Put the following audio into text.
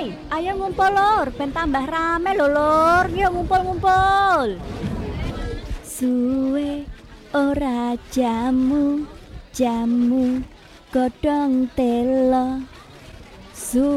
ayo ngumpul lur, ben tambah rame lho lur. Yuk ngumpul-ngumpul. Suwe ora jamu, jamu godhong telo.